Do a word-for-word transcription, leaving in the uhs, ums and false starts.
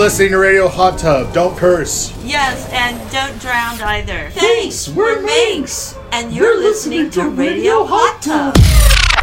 listening to Radio Hot Tub. Don't curse. Yes, and don't drown either. Thanks, we're Minx. And you're, you're listening, listening to Radio Hot Tub.